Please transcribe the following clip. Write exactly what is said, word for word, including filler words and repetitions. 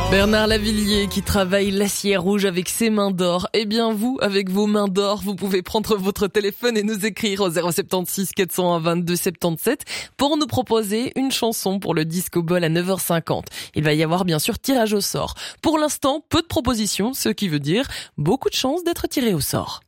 Bernard Lavilliers qui travaille l'acier rouge avec ses mains d'or. Eh bien vous, avec vos mains d'or, vous pouvez prendre votre téléphone et nous écrire au zéro sept six quatre cent un vingt-deux soixante-dix-sept pour nous proposer une chanson pour le Disco Ball à neuf heures cinquante. Il va y avoir bien sûr tirage au sort. Pour l'instant, peu de propositions, ce qui veut dire beaucoup de chances d'être tiré au sort.